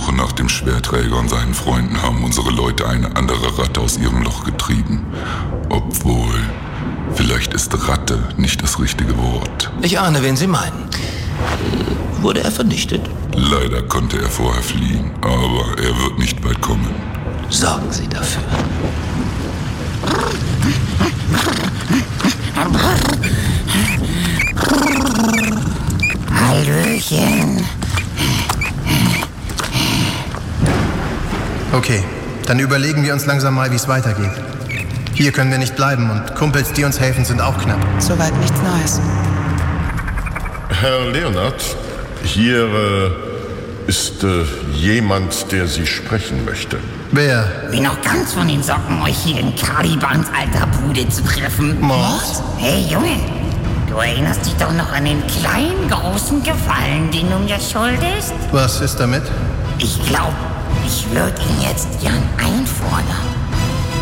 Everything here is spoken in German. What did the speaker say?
Suche nach dem Schwerträger und seinen Freunden haben unsere Leute eine andere Ratte aus ihrem Loch getrieben. Obwohl, vielleicht ist Ratte nicht das richtige Wort. Ich ahne, wen Sie meinen. Wurde er vernichtet? Leider konnte er vorher fliehen, aber er wird nicht weit kommen. Sorgen Sie dafür. Hallöchen. Okay, dann überlegen wir uns langsam mal, wie es weitergeht. Hier können wir nicht bleiben und Kumpels, die uns helfen, sind auch knapp. Soweit nichts Neues. Herr Leonard, hier ist jemand, der Sie sprechen möchte. Wer? Bin noch ganz von den Socken, euch hier in Calibans alter Bude zu treffen. Mord? Hey Junge, du erinnerst dich doch noch an den kleinen, großen Gefallen, den du mir schuldest? Was ist damit? Ich glaube, ich würde ihn jetzt gern